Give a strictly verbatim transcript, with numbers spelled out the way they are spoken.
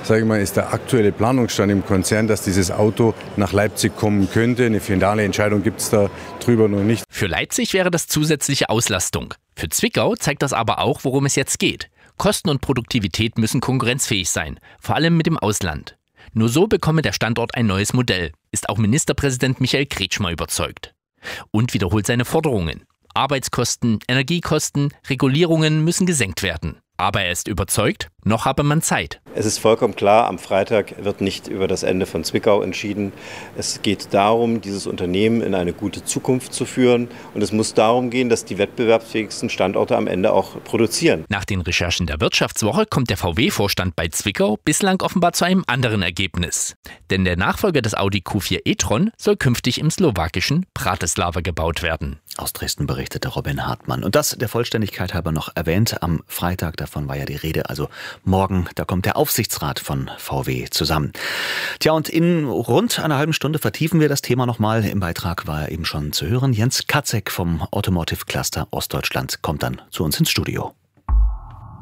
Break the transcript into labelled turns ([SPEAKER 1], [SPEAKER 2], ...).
[SPEAKER 1] sage ich mal, ist der aktuelle Planungsstand im Konzern, dass dieses Auto nach Leipzig kommen könnte. Eine finale Entscheidung gibt es da drüber noch nicht.
[SPEAKER 2] Für Leipzig wäre das zusätzliche Auslastung. Für Zwickau zeigt das aber auch, worum es jetzt geht. Kosten und Produktivität müssen konkurrenzfähig sein, vor allem mit dem Ausland. Nur so bekomme der Standort ein neues Modell, ist auch Ministerpräsident Michael Kretschmer überzeugt. Und wiederholt seine Forderungen. Arbeitskosten, Energiekosten, Regulierungen müssen gesenkt werden. Aber er ist überzeugt, noch habe man Zeit.
[SPEAKER 3] Es ist vollkommen klar, am Freitag wird nicht über das Ende von Zwickau entschieden. Es geht darum, dieses Unternehmen in eine gute Zukunft zu führen. Und es muss darum gehen, dass die wettbewerbsfähigsten Standorte am Ende auch produzieren.
[SPEAKER 2] Nach den Recherchen der Wirtschaftswoche kommt der V W-Vorstand bei Zwickau bislang offenbar zu einem anderen Ergebnis. Denn der Nachfolger des Audi Q vier e-tron soll künftig im slowakischen Bratislava gebaut werden.
[SPEAKER 4] Aus Dresden berichtete Robin Hartmann. Und das der Vollständigkeit halber noch erwähnt. Am Freitag, davon war ja die Rede, also morgen, da kommt der Aufsichtsrat von V W zusammen. Tja, und in rund einer halben Stunde vertiefen wir das Thema nochmal. Im Beitrag war eben schon zu hören. Jens Katzek vom Automotive Cluster Ostdeutschland kommt dann zu uns ins Studio.